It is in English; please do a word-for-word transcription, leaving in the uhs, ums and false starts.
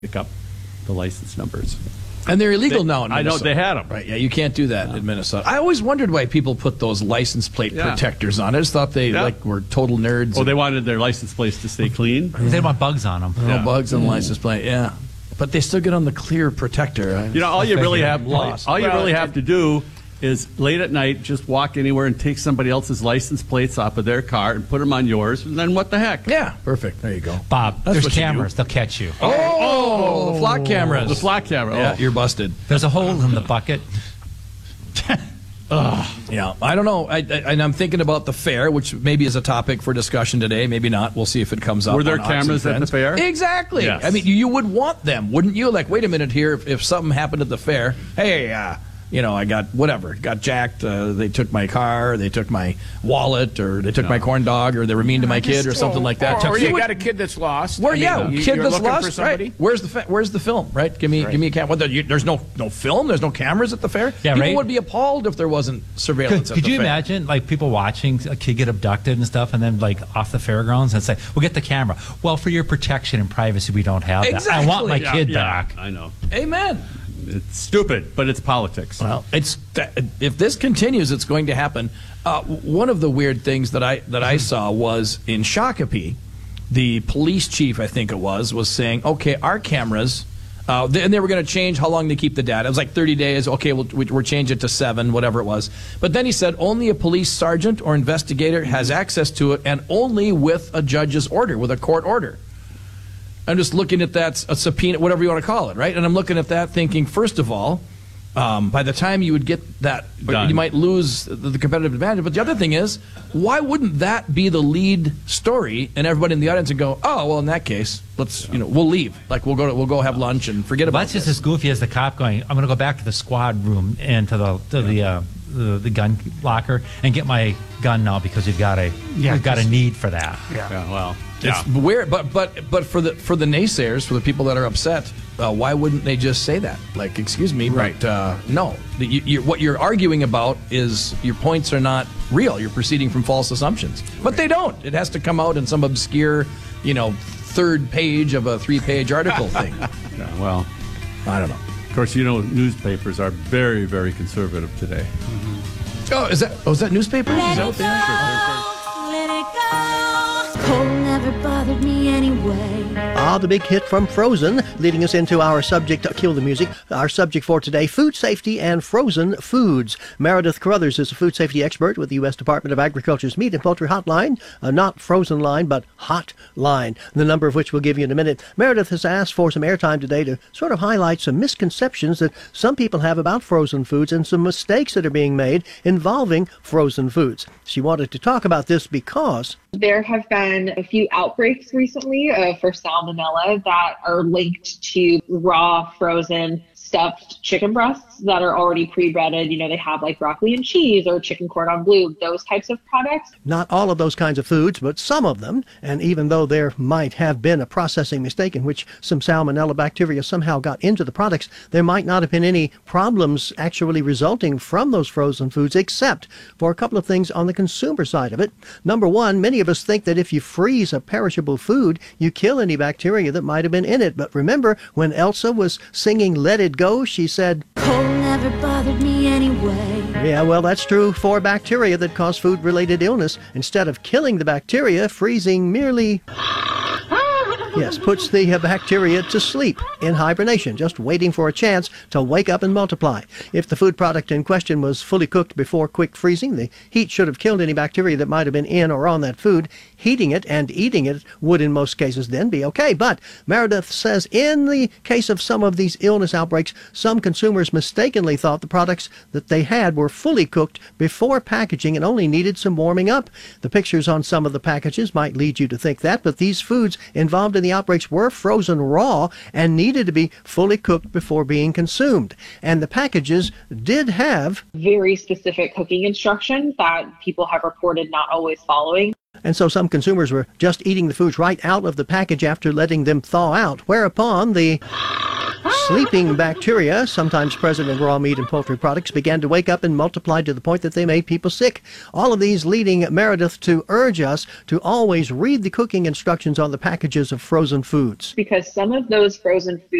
pick up the license numbers. And they're illegal They- now in I know Minnesota. they had them. Right, yeah, you can't do that in Minnesota. I always wondered why people put those license plate Yeah. protectors on. I just thought they Yeah. like were total nerds. Oh, they wanted their license plates to stay clean. They want bugs on them. no Yeah. bugs on the license plate, yeah. But they still get on the clear protector. I- You know, all you really have lost. all you Well, really have to do is late at night just walk anywhere and take somebody else's license plates off of their car and put them on yours, and then what the heck? Yeah, perfect. There you go. Bob, That's there's what you cameras. They'll catch you. Oh, the flock cameras. The flock camera. Yeah, Oh. you're busted. There's a hole in the bucket. Yeah, I don't know. I, I, and I'm thinking about the fair, which maybe is a topic for discussion today. Maybe not. We'll see if it comes up. Were there on Ox and cameras at the Friends. fair? Exactly. Yes. I mean, you would want them, wouldn't you? Like, wait a minute here. If, if something happened at the fair, hey, uh, you know, I got whatever, got jacked. Uh, they took my car, they took my wallet, or they took my corn dog, or they were mean to my kid, or something like that. Or, or You you would- got a kid that's lost. Where, I mean, yeah, you- kid you're that's looking for lost. somebody. Right? Where's the fa- Where's the film? Right? Give me Right. give me a camera. What, the, you, there's no no film. There's no cameras at the fair. Yeah, People right. would be appalled if there wasn't surveillance. Could, at could the you fair. imagine, like, people watching a kid get abducted and stuff, and then, like, off the fairgrounds and say, we'll get the camera. Well, for your protection and privacy, we don't have that. I want my Exactly. kid Yeah, back. I know. Amen. It's stupid, but it's politics. Well, it's if this continues, it's going to happen. Uh, one of the weird things that I that I saw was in Shakopee, the police chief, I think it was, was saying, okay, our cameras, uh, th- and they were going to change how long they keep the data. It was like thirty days. Okay, we'll, we- we'll change it to seven, whatever it was. But then he said only a police sergeant or investigator has access to it, and only with a judge's order, with a court order. I'm just looking at that, a subpoena, whatever you want to call it, right? And I'm looking at that thinking, first of all, um, by the time you would get that, Done. you might lose the, the competitive advantage. But the other thing is, why wouldn't that be the lead story, and everybody in the audience would go, oh, well, in that case, let's, you know, we'll leave. Like, we'll go to, we'll go have lunch and forget Well, about that's just this. as goofy as the cop going, I'm going to go back to the squad room and to the to the, uh, the the gun locker and get my gun now because we've got a Yeah, we've got a just- need for that. Yeah, well, It's weird, but but but for the for the naysayers, for the people that are upset, uh, why wouldn't they just say that? Like, excuse me, Right. but uh, no, the, you, you, what you're arguing about is your points are not real. You're proceeding from false assumptions, but they don't. It has to come out in some obscure, you know, third page of a three-page article thing. yeah, well. I don't know. Of course, you know, newspapers are very, very conservative today. Oh, is that oh, is that newspapers? Is that what they are? Let it go. Cold never bothered me anyway. Ah, the big hit from Frozen, leading us into our subject, uh, Kill the Music. Our subject for today, food safety and frozen foods. Meredith Carruthers is a food safety expert with the U S Department of Agriculture's Meat and Poultry Hotline, uh, not frozen line, but hot line, the number of which we'll give you in a minute. Meredith has asked for some airtime today to sort of highlight some misconceptions that some people have about frozen foods and some mistakes that are being made involving frozen foods. She wanted to talk about this because There have been a few outbreaks recently uh, for salmonella that are linked to raw, frozen, stuffed chicken breasts that are already pre-breaded. You know, they have like broccoli and cheese or chicken cordon bleu, those types of products. not all of those kinds of foods, but some of them. And even though there might have been a processing mistake in which some salmonella bacteria somehow got into the products, there might not have been any problems actually resulting from those frozen foods, except for a couple of things on the consumer side of it. Number one, many of us think that if you freeze a perishable food, you kill any bacteria that might have been in it. But remember, when Elsa was singing Let It Go, she said, Cold never bothered me anyway. yeah, well, that's true for bacteria that cause food-related illness. Instead of killing the bacteria, freezing merely, yes, puts the uh, bacteria to sleep in hibernation, just waiting for a chance to wake up and multiply. If the food product in question was fully cooked before quick freezing, the heat should have killed any bacteria that might have been in or on that food. Heating it and eating it would in most cases then be okay. But Meredith says in the case of some of these illness outbreaks, some consumers mistakenly thought the products that they had were fully cooked before packaging and only needed some warming up. The pictures on some of the packages might lead you to think that, but these foods involved in the outbreaks were frozen raw and needed to be fully cooked before being consumed. And the packages did have, Very specific cooking instructions that people have reported not always following. and so some consumers were just eating the foods right out of the package after letting them thaw out, whereupon the sleeping bacteria, sometimes present in raw meat and poultry products, began to wake up and multiply to the point that they made people sick. All of these leading Meredith to urge us to always read the cooking instructions on the packages of frozen foods. Because some of those frozen foods